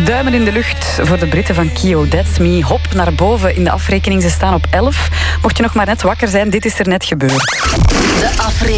duimen in de lucht voor de Britten van Kyo. That's me. Hop naar boven in de afrekening. Ze staan op 11. Mocht je nog maar net wakker zijn, dit is er net gebeurd. De afrekening.